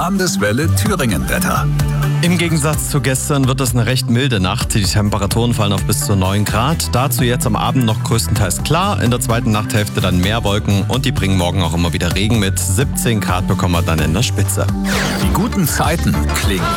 Landeswelle Thüringen-Wetter. Im Gegensatz zu gestern wird es eine recht milde Nacht. Die Temperaturen fallen auf bis zu 9 Grad. Dazu jetzt am Abend noch größtenteils klar. In der zweiten Nachthälfte dann mehr Wolken und die bringen morgen auch immer wieder Regen mit. 17 Grad bekommen wir dann in der Spitze. Die guten Zeiten klingen